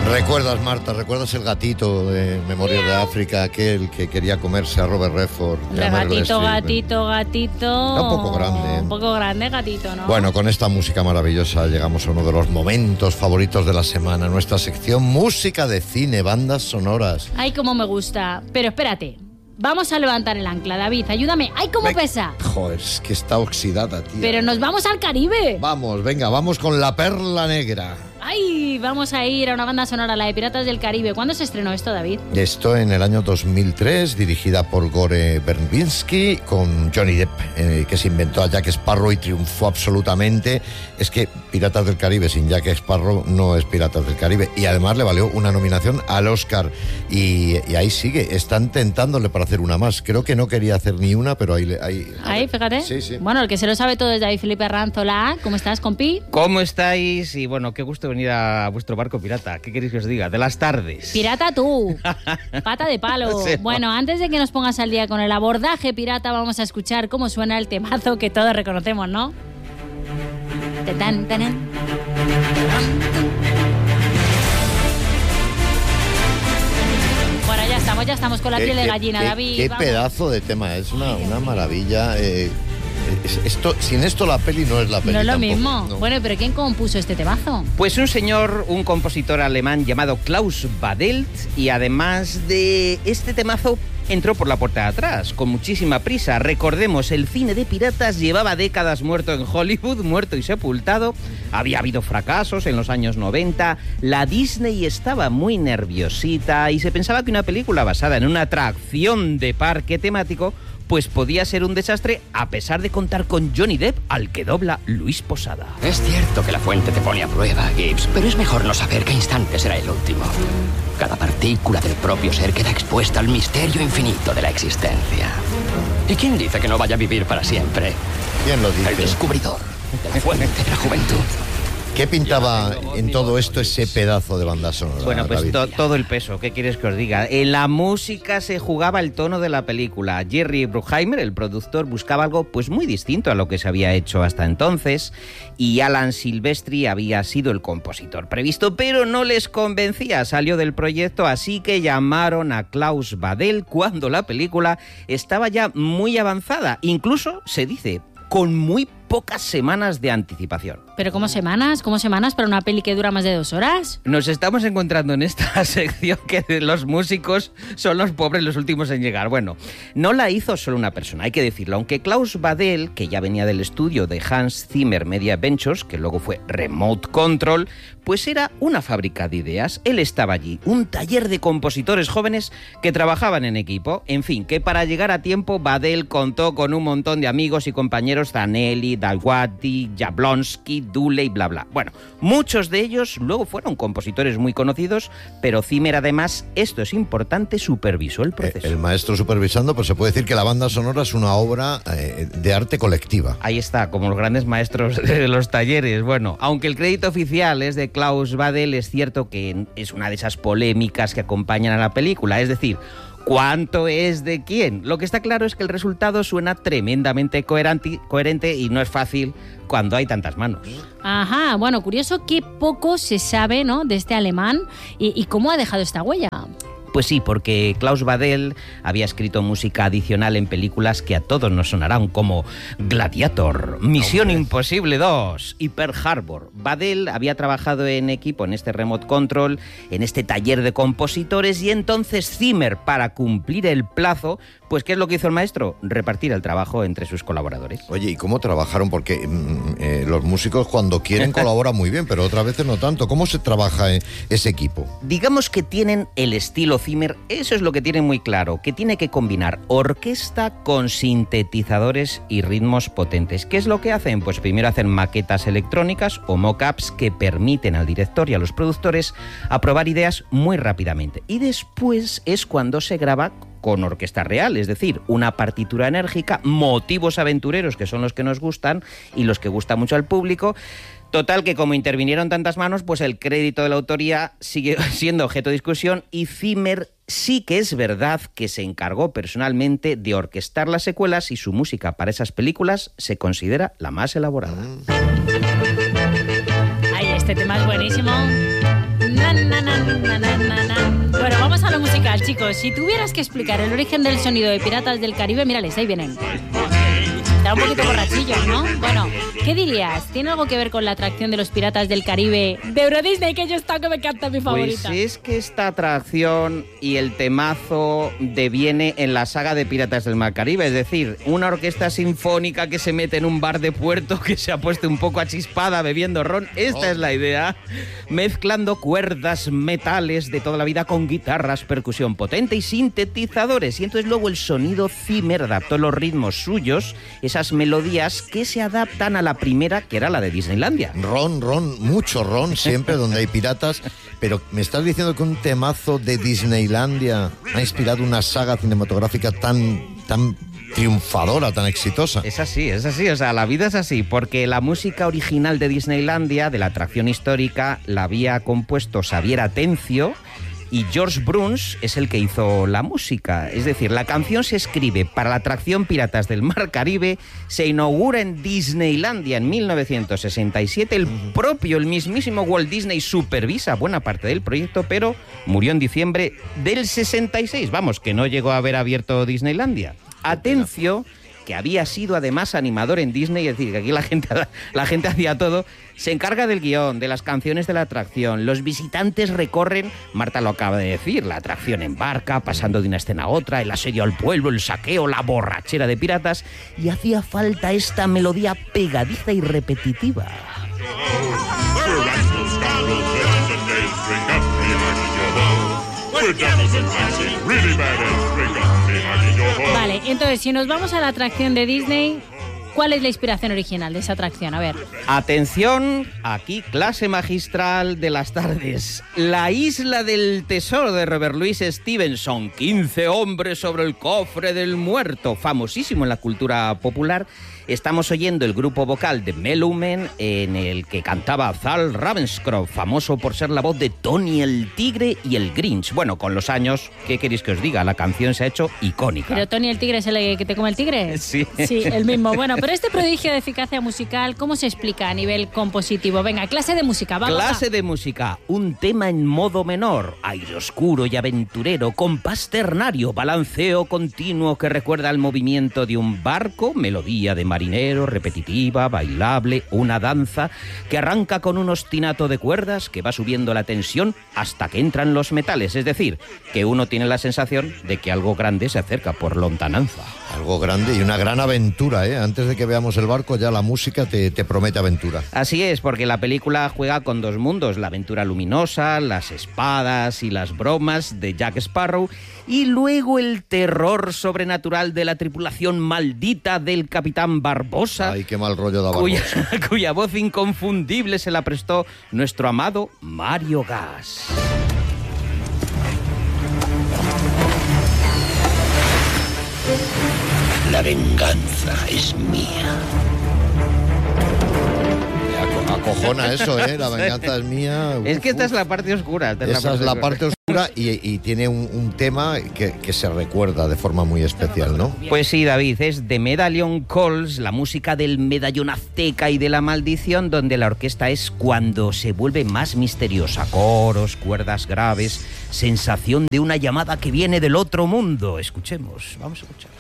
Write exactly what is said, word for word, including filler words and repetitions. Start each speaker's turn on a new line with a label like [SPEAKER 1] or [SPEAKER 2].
[SPEAKER 1] ¿Recuerdas, Marta? ¿Recuerdas el gatito de Memorias de África, aquel que quería comerse a Robert Redford?
[SPEAKER 2] El gatito, gatito, gatito...
[SPEAKER 1] Está un poco grande. ¿eh?
[SPEAKER 2] Un poco grande, gatito, ¿no?
[SPEAKER 1] Bueno, con esta música maravillosa llegamos a uno de los momentos favoritos de la semana, nuestra sección Música de Cine, bandas sonoras.
[SPEAKER 2] Ay, cómo me gusta. Pero espérate, vamos a levantar el ancla, David, ayúdame. ¡Ay, cómo
[SPEAKER 1] Ven.
[SPEAKER 2] pesa!
[SPEAKER 1] Joder, es que está oxidada, tío.
[SPEAKER 2] Pero nos vamos al Caribe.
[SPEAKER 1] Vamos, venga, vamos con La Perla Negra.
[SPEAKER 2] ¡Ay! Vamos a ir a una banda sonora, la de Piratas del Caribe. ¿Cuándo se estrenó esto, David?
[SPEAKER 1] Esto en el año dos mil tres, dirigida por Gore Verbinski, con Johnny Depp, eh, que se inventó a Jack Sparrow y triunfó absolutamente. Es que Piratas del Caribe sin Jack Sparrow no es Piratas del Caribe. Y además le valió una nominación al Oscar. Y, y ahí sigue, están tentándole para hacer una más. Creo que no quería hacer ni una, pero ahí... Ahí,
[SPEAKER 2] ahí fíjate.
[SPEAKER 1] Sí, sí.
[SPEAKER 2] Bueno, el que se lo sabe todo es David Felipe Ranzola. ¿Cómo estás, compi?
[SPEAKER 3] ¿Cómo estáis? Y bueno, qué gusto venir a vuestro barco pirata. ¿Qué queréis que os diga? De las tardes.
[SPEAKER 2] Pirata tú. Pata de palo.
[SPEAKER 3] Sí.
[SPEAKER 2] Bueno, antes de que nos pongas al día con el abordaje pirata, vamos a escuchar cómo suena el temazo que todos reconocemos, ¿no? Tan, tan, tan. Bueno, ya estamos, ya estamos con la piel de gallina,
[SPEAKER 1] qué,
[SPEAKER 2] David.
[SPEAKER 1] Qué
[SPEAKER 2] vamos.
[SPEAKER 1] pedazo de tema, es una, una maravilla. Eh, esto, sin esto la peli no es la peli.
[SPEAKER 2] No es lo
[SPEAKER 1] tampoco,
[SPEAKER 2] mismo.
[SPEAKER 1] no.
[SPEAKER 2] Bueno, pero ¿quién compuso este temazo?
[SPEAKER 3] Pues un señor, un compositor alemán llamado Klaus Badelt, y además de este temazo entró por la puerta de atrás, con muchísima prisa. Recordemos, el cine de piratas llevaba décadas muerto en Hollywood, muerto y sepultado. Había habido fracasos en los años noventa. La Disney estaba muy nerviosita y se pensaba que una película basada en una atracción de parque temático pues podía ser un desastre, a pesar de contar con Johnny Depp, al que dobla Luis Posada.
[SPEAKER 4] Es cierto que la fuente te pone a prueba, Gibbs, pero es mejor no saber qué instante será el último. Cada partícula del propio ser queda expuesta al misterio infinito de la existencia. ¿Y quién dice que no vaya a vivir para siempre?
[SPEAKER 1] ¿Quién lo dice?
[SPEAKER 4] El descubridor de la fuente de la juventud.
[SPEAKER 1] ¿Qué pintaba en todo esto ese pedazo de banda sonora?
[SPEAKER 3] Bueno, pues
[SPEAKER 1] David?
[SPEAKER 3] to- todo el peso, ¿qué quieres que os diga? En la música se jugaba el tono de la película. Jerry Bruckheimer, el productor, buscaba algo pues muy distinto a lo que se había hecho hasta entonces, y Alan Silvestri había sido el compositor previsto, pero no les convencía, salió del proyecto, así que llamaron a Klaus Badelt cuando la película estaba ya muy avanzada, incluso se dice con muy pocas semanas de anticipación.
[SPEAKER 2] ¿Pero cómo semanas? ¿Cómo semanas para una peli que dura más de dos horas?
[SPEAKER 3] Nos estamos encontrando en esta sección que los músicos son los pobres los últimos en llegar. Bueno, no la hizo solo una persona, hay que decirlo. Aunque Klaus Badelt, que ya venía del estudio de Hans Zimmer Media Ventures, que luego fue Remote Control, pues era una fábrica de ideas. Él estaba allí, un taller de compositores jóvenes que trabajaban en equipo. En fin, que para llegar a tiempo, Badelt contó con un montón de amigos y compañeros: Zanelli, Dalwadi, Jablonski, Dooley, bla bla. Bueno, muchos de ellos luego fueron compositores muy conocidos, pero Zimmer además, esto es importante, supervisó el proceso.
[SPEAKER 1] Eh, el maestro supervisando, pues se puede decir que la banda sonora es una obra eh, de arte colectiva.
[SPEAKER 3] Ahí está, como los grandes maestros de los talleres. Bueno, aunque el crédito oficial es de Klaus Badelt, es cierto que es una de esas polémicas que acompañan a la película, es decir, ¿cuánto es de quién? Lo que está claro es que el resultado suena tremendamente coherente, coherente y no es fácil cuando hay tantas manos.
[SPEAKER 2] Ajá, bueno, curioso que poco se sabe, ¿no?, de este alemán y, y cómo ha dejado esta huella.
[SPEAKER 3] Pues sí, porque Klaus Badelt había escrito música adicional en películas que a todos nos sonarán, como Gladiator, Misión Imposible dos y Pearl Harbor. Badelt había trabajado en equipo en este Remote Control, en este taller de compositores, y entonces Zimmer, para cumplir el plazo, pues ¿qué es lo que hizo el maestro? Repartir el trabajo entre sus colaboradores.
[SPEAKER 1] Oye, ¿y cómo trabajaron? Porque mm, eh, los músicos cuando quieren colaboran muy bien, pero otras veces no tanto. ¿Cómo se trabaja eh, ese equipo?
[SPEAKER 3] Digamos que tienen el estilo Zimmer, eso es lo que tienen muy claro, que tiene que combinar orquesta con sintetizadores y ritmos potentes. ¿Qué es lo que hacen? Pues primero hacen maquetas electrónicas o mock-ups que permiten al director y a los productores aprobar ideas muy rápidamente. Y después es cuando se graba con orquesta real, es decir, una partitura enérgica, motivos aventureros, que son los que nos gustan y los que gusta mucho al público. Total, que como intervinieron tantas manos, pues el crédito de la autoría sigue siendo objeto de discusión, y Zimmer sí que es verdad que se encargó personalmente de orquestar las secuelas, y su música para esas películas se considera la más elaborada.
[SPEAKER 2] Ay, este tema es buenísimo. Na, na, na, na, na, na, na. Bueno, vamos a lo musical, chicos. Si tuvieras que explicar el origen del sonido de Piratas del Caribe, mírales, ahí vienen. Está un poquito borrachillos, ¿no? Bueno, ¿qué dirías? ¿Tiene algo que ver con la atracción de los Piratas del Caribe de Euro Disney, que yo está que me encanta, mi favorita?
[SPEAKER 3] Pues es que esta atracción y el temazo deviene en la saga de Piratas del Mar Caribe, es decir, una orquesta sinfónica que se mete en un bar de puerto que se ha puesto un poco achispada bebiendo ron. Esta oh. es la idea, mezclando cuerdas, metales de toda la vida con guitarras, percusión potente y sintetizadores. Y entonces luego el sonido Zimmer adaptó los ritmos suyos, esas melodías que se adaptan a la primera, que era la de Disneylandia.
[SPEAKER 1] Ron, ron, mucho ron, siempre donde hay piratas. Pero me estás diciendo que un temazo de Disneylandia ha inspirado una saga cinematográfica tan, tan triunfadora, tan exitosa.
[SPEAKER 3] Es así, es así, o sea, la vida es así, porque la música original de Disneylandia, de la atracción histórica, la había compuesto Xavier Atencio, y George Bruns es el que hizo la música. Es decir, la canción se escribe para la atracción Piratas del Mar Caribe, se inaugura en Disneylandia en mil novecientos sesenta y siete, el propio, el mismísimo Walt Disney supervisa buena parte del proyecto, pero murió en diciembre del sesenta y seis, vamos, que no llegó a haber abierto Disneylandia. Atencio, que había sido además animador en Disney, es decir, que aquí la gente, la gente hacía todo, se encarga del guión, de las canciones de la atracción. Los visitantes recorren, Marta lo acaba de decir, la atracción en barca, pasando de una escena a otra, el asedio al pueblo, el saqueo, la borrachera de piratas, y hacía falta esta melodía pegadiza y repetitiva.
[SPEAKER 2] Vale, entonces, si nos vamos a la atracción de Disney, ¿cuál es la inspiración original de esa atracción? A ver.
[SPEAKER 3] Atención, aquí clase magistral de las tardes. La isla del tesoro de Robert Louis Stevenson, quince hombres sobre el cofre del muerto, famosísimo en la cultura popular. Estamos oyendo el grupo vocal de Melumen, en el que cantaba Zal Ravenscroft, famoso por ser la voz de Tony el Tigre y el Grinch. Bueno, con los años, ¿qué queréis que os diga? La canción se ha hecho icónica.
[SPEAKER 2] ¿Pero Tony el Tigre es el que te come el tigre?
[SPEAKER 3] Sí.
[SPEAKER 2] Sí, el mismo. Bueno, pero este prodigio de eficacia musical, ¿cómo se explica a nivel compositivo? Venga, clase de música, vamos.
[SPEAKER 3] Clase de música, un tema en modo menor, aire oscuro y aventurero, compás ternario, balanceo continuo que recuerda al movimiento de un barco, melodía de marinero, repetitiva, bailable, una danza que arranca con un ostinato de cuerdas que va subiendo la tensión hasta que entran los metales, es decir, que uno tiene la sensación de que algo grande se acerca por lontananza.
[SPEAKER 1] Algo grande y una gran aventura, ¿eh? Antes de que veamos el barco, ya la música te, te promete aventura.
[SPEAKER 3] Así es, porque la película juega con dos mundos, la aventura luminosa, las espadas y las bromas de Jack Sparrow, y luego el terror sobrenatural de la tripulación maldita del Capitán Barbosa.
[SPEAKER 1] Ay, qué mal rollo da Barbosa.
[SPEAKER 3] Cuya, cuya voz inconfundible se la prestó nuestro amado Mario Gas.
[SPEAKER 5] La venganza es mía.
[SPEAKER 1] Acojona eso, ¿eh? La venganza es mía. Uf,
[SPEAKER 3] es que esta
[SPEAKER 1] uf.
[SPEAKER 3] es la parte oscura. Esta
[SPEAKER 1] Esa
[SPEAKER 3] es la parte
[SPEAKER 1] es la
[SPEAKER 3] oscura.
[SPEAKER 1] parte oscura y, y tiene un, un tema que, que se recuerda de forma muy especial, ¿no?
[SPEAKER 3] Pues sí, David, es The Medallion Calls, la música del medallón azteca y de la maldición, donde la orquesta es cuando se vuelve más misteriosa. Coros, cuerdas graves, sensación de una llamada que viene del otro mundo. Escuchemos, vamos a escuchar.